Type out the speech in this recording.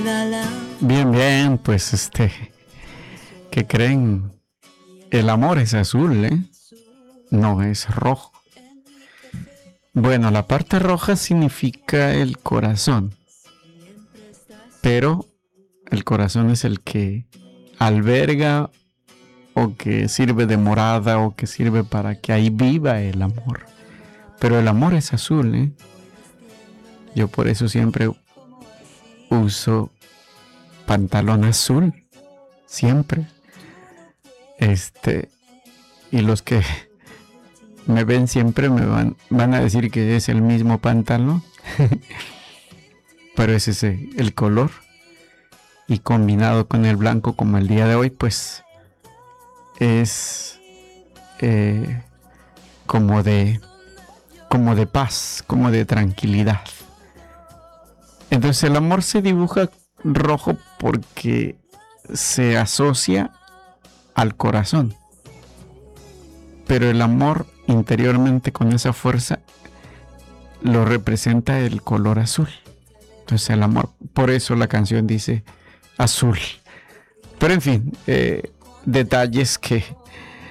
Bien, bien, pues ¿qué creen? El amor es azul, ¿eh? No es rojo. Bueno, la parte roja significa el corazón, pero el corazón es el que alberga o que sirve de morada o que sirve para que ahí viva el amor. Pero el amor es azul, ¿eh? Yo por eso siempre uso pantalón azul, siempre. Y los que me ven siempre van a decir que es el mismo pantalón, pero es ese el color, y combinado con el blanco como el día de hoy, pues es eh, como de como de paz, como de tranquilidad. Entonces el amor se dibuja rojo porque se asocia al corazón, pero el amor interiormente con esa fuerza lo representa el color azul. Entonces el amor, por eso la canción dice azul. Pero en fin, detalles